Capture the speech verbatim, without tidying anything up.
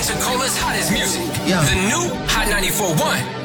Pensacola's hottest music. Yeah. The new Hot ninety-four point one.